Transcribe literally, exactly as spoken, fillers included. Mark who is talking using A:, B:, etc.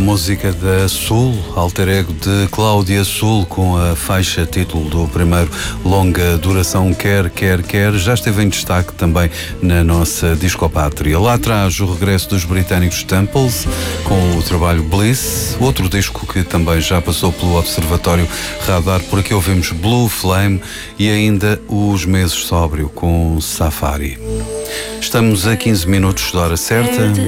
A: música da Sul, alter ego de Cláudia Sul, com a faixa título do primeiro longa duração Quer, Quer, Quer, já esteve em destaque também na nossa discopátria. Lá atrás, o regresso dos britânicos Temples, com o trabalho Bliss, outro disco que também já passou pelo Observatório Radar. Por aqui ouvimos Blue Flame e ainda Os Meses Sóbrio, com Safari. Estamos a quinze minutos da hora certa.